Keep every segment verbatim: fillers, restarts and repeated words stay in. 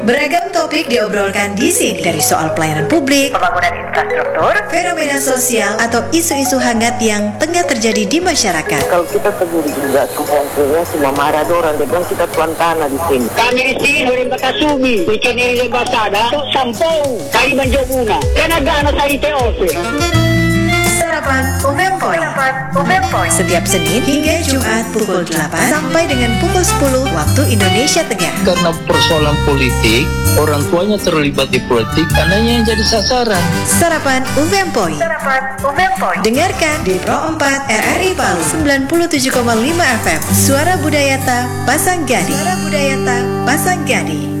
Beragam topik diobrolkan di sini, dari soal pelayanan publik, pembangunan infrastruktur, fenomena sosial, atau isu-isu hangat yang tengah terjadi di masyarakat. Kalau kita tegur juga kelompoknya semua marah dorang, dia bilang kita tuan tanah di sini. Kami di sini dari Bakasumi, bikin ini basada, sampung, kami menjoguna, karena gana sa I T O P. Sarapan Umempoy. Umempoy setiap Senin hingga Jumat pukul delapan sampai dengan pukul sepuluh waktu Indonesia Tengah. Karena persoalan politik, orang tuanya terlibat di politik, anaknya yang jadi sasaran. Sarapan Umempoy. Sarapan Umempoy. Dengarkan di Pro empat R R I Palu sembilan puluh tujuh koma lima F M. Suara Budayata Pasanggadi. Suara Budayata Pasanggadi.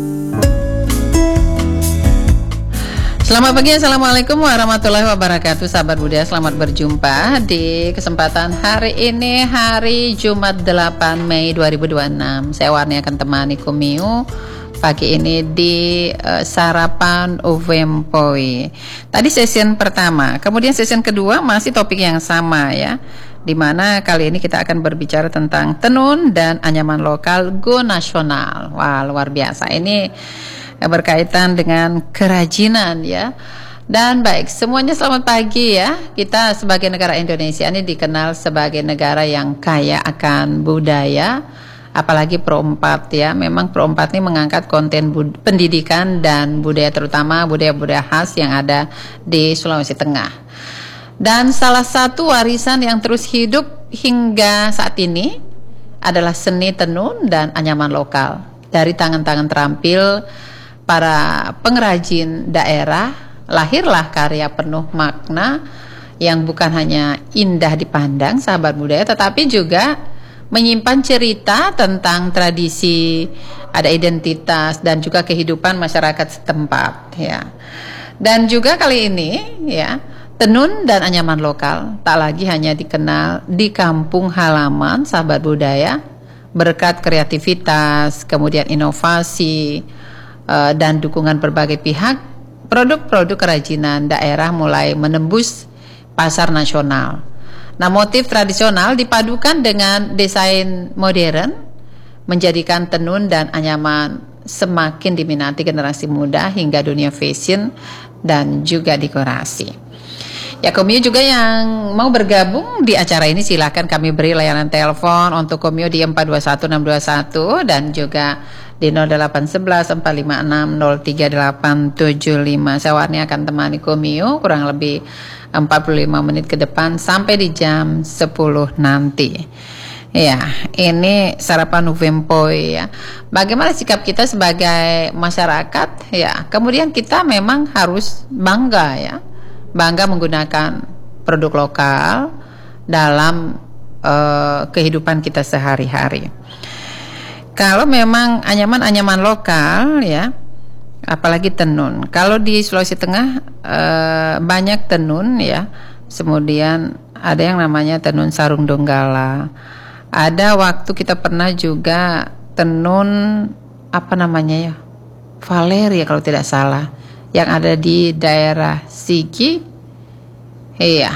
Selamat pagi, Assalamualaikum warahmatullahi wabarakatuh. Sahabat budaya, selamat berjumpa di kesempatan hari ini, hari Jumat delapan Mei dua ribu dua puluh enam. Saya Warni akan temani Kumiu pagi ini di uh, Sarapan Umempoy. Tadi session pertama, kemudian session kedua masih topik yang sama ya, dimana kali ini kita akan berbicara tentang tenun dan anyaman lokal go nasional. Wah, luar biasa ini, berkaitan dengan kerajinan ya. Dan baik, semuanya selamat pagi ya. Kita sebagai negara Indonesia ini dikenal sebagai negara yang kaya akan budaya, apalagi Pro empat ya. Memang Pro empat ini mengangkat konten bud- pendidikan dan budaya, terutama budaya-budaya khas yang ada di Sulawesi Tengah. Dan salah satu warisan yang terus hidup hingga saat ini adalah seni tenun dan anyaman lokal dari tangan-tangan terampil para pengrajin daerah. Lahirlah karya penuh makna yang bukan hanya indah dipandang sahabat budaya, tetapi juga menyimpan cerita tentang tradisi, ada identitas dan juga kehidupan masyarakat setempat ya. Dan juga kali ini ya, tenun dan anyaman lokal tak lagi hanya dikenal di kampung halaman sahabat budaya, berkat kreativitas, kemudian inovasi dan dukungan berbagai pihak, produk-produk kerajinan daerah mulai menembus pasar nasional. Nah, motif tradisional dipadukan dengan desain modern, menjadikan tenun dan anyaman semakin diminati generasi muda hingga dunia fashion dan juga dekorasi. Ya, Komio juga yang mau bergabung di acara ini silakan kami beri layanan telepon untuk Komio di empat dua satu enam dua satu dan juga di nol delapan satu satu empat lima enam nol tiga delapan tujuh lima. Saya Warni akan temani Komio kurang lebih empat puluh lima menit ke depan sampai di jam sepuluh nanti. Ya, ini Sarapan Umempoy ya. Bagaimana sikap kita sebagai masyarakat ya? Kemudian kita memang harus bangga ya. Bangga menggunakan produk lokal dalam uh, kehidupan kita sehari-hari. Kalau memang anyaman-anyaman lokal ya, apalagi tenun. Kalau di Sulawesi Tengah uh, banyak tenun ya. Kemudian ada yang namanya tenun sarung donggala. Ada waktu kita pernah juga tenun apa namanya ya, valer ya kalau tidak salah, yang ada di daerah Sigi. Iya.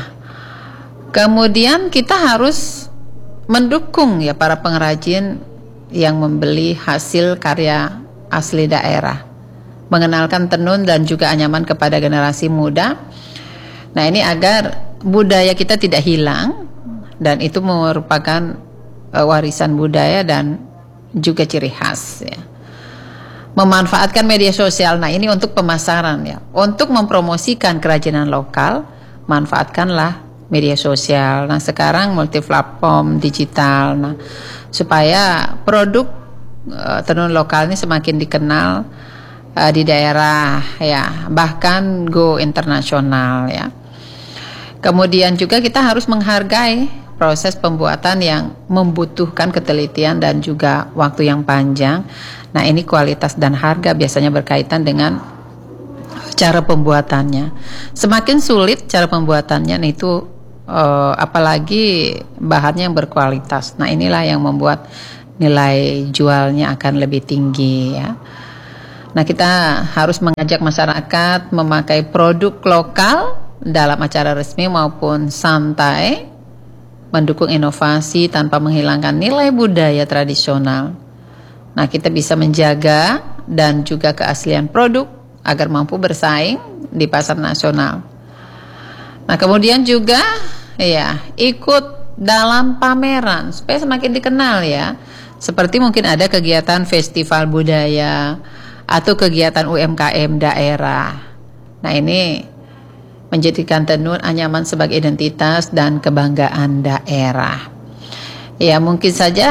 Kemudian kita harus mendukung ya para pengrajin yang membeli hasil karya asli daerah, mengenalkan tenun dan juga anyaman kepada generasi muda. Nah, ini agar budaya kita tidak hilang, dan itu merupakan uh, warisan budaya dan juga ciri khas ya. Memanfaatkan media sosial, nah ini untuk pemasaran ya, untuk mempromosikan kerajinan lokal, manfaatkanlah media sosial. Nah, sekarang multi platform digital, nah supaya produk uh, tenun lokal ini semakin dikenal uh, di daerah ya, bahkan go internasional ya. Kemudian juga kita harus menghargai proses pembuatan yang membutuhkan ketelitian dan juga waktu yang panjang. Nah, ini kualitas dan harga biasanya berkaitan dengan cara pembuatannya. Semakin sulit cara pembuatannya, nah itu uh, apalagi bahannya yang berkualitas. Nah, inilah yang membuat nilai jualnya akan lebih tinggi ya. Nah, kita harus mengajak masyarakat memakai produk lokal dalam acara resmi maupun santai, mendukung inovasi tanpa menghilangkan nilai budaya tradisional. Nah, kita bisa menjaga dan juga keaslian produk agar mampu bersaing di pasar nasional. Nah, kemudian juga ya ikut dalam pameran supaya semakin dikenal ya. Seperti mungkin ada kegiatan festival budaya atau kegiatan U M K M daerah. Nah, ini menjadikan tenun anyaman sebagai identitas dan kebanggaan daerah. Ya, mungkin saja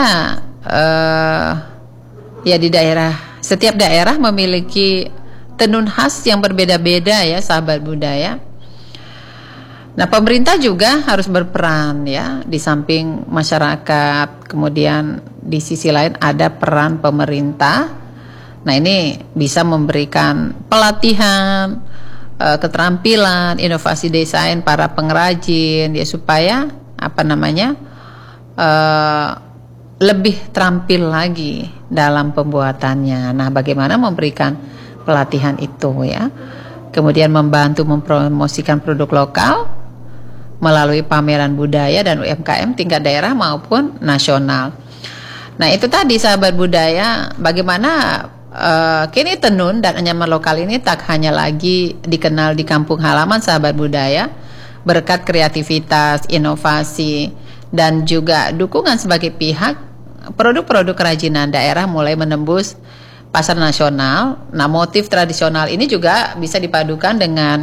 uh, ya di daerah, setiap daerah memiliki tenun khas yang berbeda-beda ya, sahabat budaya. Nah, pemerintah juga harus berperan ya, di samping masyarakat, kemudian di sisi lain ada peran pemerintah. Nah, ini bisa memberikan pelatihan, uh, keterampilan, inovasi desain para pengrajin ya, supaya apa namanya uh, lebih terampil lagi dalam pembuatannya. Nah, bagaimana memberikan pelatihan itu ya, kemudian membantu mempromosikan produk lokal melalui pameran budaya dan U M K M tingkat daerah maupun nasional. Nah, itu tadi sahabat budaya, bagaimana uh, kini tenun dan anyaman lokal ini tak hanya lagi dikenal di kampung halaman sahabat budaya, berkat kreativitas, inovasi, dan juga dukungan sebagai pihak, produk-produk kerajinan daerah mulai menembus pasar nasional. Nah, motif tradisional ini juga bisa dipadukan dengan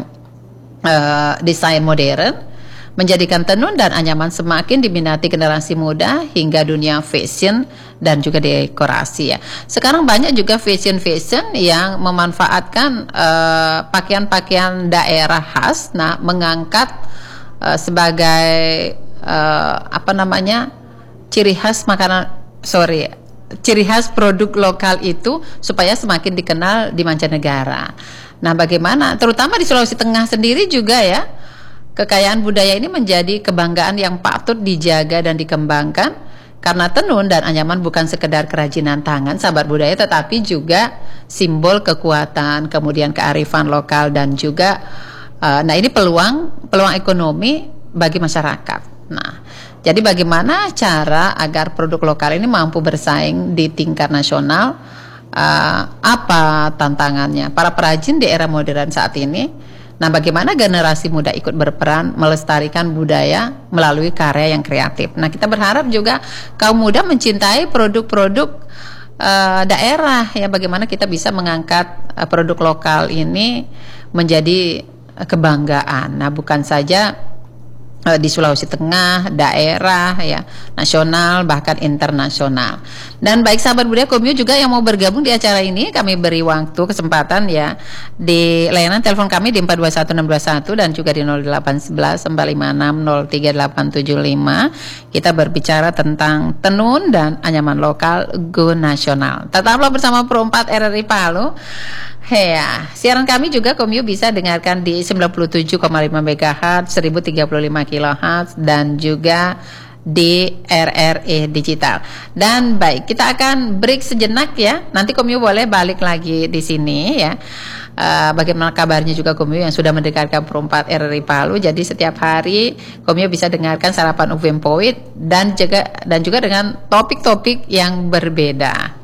uh, desain modern, menjadikan tenun dan anyaman semakin diminati generasi muda hingga dunia fashion dan juga dekorasi ya. Sekarang banyak juga fashion-fashion yang memanfaatkan uh, pakaian-pakaian daerah khas, nah mengangkat uh, sebagai uh, apa namanya ciri khas makanan, sorry, ciri khas produk lokal itu supaya semakin dikenal di mancanegara. Nah, bagaimana terutama di Sulawesi Tengah sendiri juga ya, kekayaan budaya ini menjadi kebanggaan yang patut dijaga dan dikembangkan, karena tenun dan anyaman bukan sekedar kerajinan tangan sahabat budaya, tetapi juga simbol kekuatan, kemudian kearifan lokal, dan juga uh, nah ini peluang peluang ekonomi bagi masyarakat. Nah, jadi bagaimana cara agar produk lokal ini mampu bersaing di tingkat nasional? Uh, apa tantangannya para perajin di era modern saat ini? Nah, bagaimana generasi muda ikut berperan melestarikan budaya melalui karya yang kreatif. Nah, kita berharap juga kaum muda mencintai produk-produk uh, daerah ya, bagaimana kita bisa mengangkat uh, produk lokal ini menjadi uh, kebanggaan. Nah, bukan saja di Sulawesi Tengah, daerah ya, nasional, bahkan internasional. Dan baik sahabat budaya Komio juga yang mau bergabung di acara ini, kami beri waktu kesempatan ya di layanan telepon kami di empat dua satu enam dua satu dan juga di nol delapan satu satu empat lima enam nol tiga delapan tujuh lima. Kita berbicara tentang tenun dan anyaman lokal go nasional. Tetaplah bersama Pro empat R R I Palu. Ya, siaran kami juga Komio bisa dengarkan di sembilan puluh tujuh koma lima megahertz, seribu tiga puluh lima kilohertz, dan juga di R R I Digital. Dan baik, kita akan break sejenak ya. Nanti Komio boleh balik lagi di sini ya. Uh, bagaimana kabarnya juga Komio yang sudah mendengarkan Pro empat R R I Palu. Jadi setiap hari Komio bisa dengarkan sarapan U V M Poet dan juga dan juga dengan topik-topik yang berbeda.